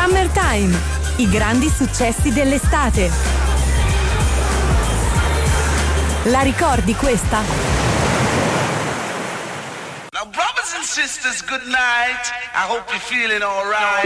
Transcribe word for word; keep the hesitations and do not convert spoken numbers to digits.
Summertime, i grandi successi dell'estate. La ricordi questa? Now brothers and sisters, good night. I hope you're feeling all right.